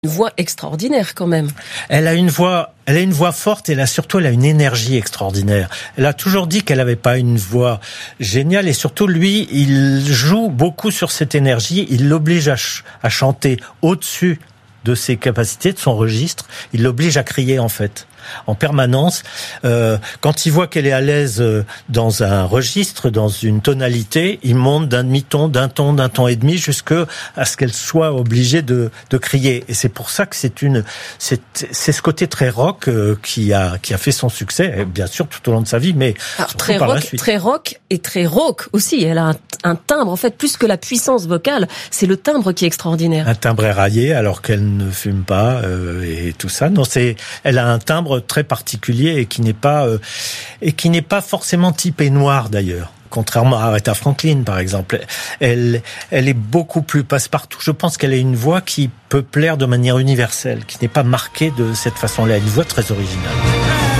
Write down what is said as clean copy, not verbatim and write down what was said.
Une voix extraordinaire quand même. Elle a une voix forte et surtout elle a une énergie extraordinaire. Elle a toujours dit qu'elle n'avait pas une voix géniale et surtout lui, il joue beaucoup sur cette énergie. Il l'oblige à chanter au-dessus de ses capacités, de son registre. Il l'oblige à crier en fait, en permanence. Quand il voit qu'elle est à l'aise dans un registre, dans une tonalité, il monte d'un demi-ton, d'un ton et demi, jusqu'à ce qu'elle soit obligée de crier. Et c'est pour ça que c'est ce côté très rock qui a fait son succès, et bien sûr tout au long de sa vie, mais alors, très rock et très rauque aussi. Elle a un timbre, en fait, plus que la puissance vocale, c'est le timbre qui est extraordinaire. Un timbre éraillé alors qu'elle ne fume pas et tout ça. Non, elle a un timbre très particulier et qui n'est pas forcément typé noir d'ailleurs. Contrairement à Aretha Franklin, par exemple. Elle est beaucoup plus passe-partout. Je pense qu'elle a une voix qui peut plaire de manière universelle, qui n'est pas marquée de cette façon-là. Elle a une voix très originale.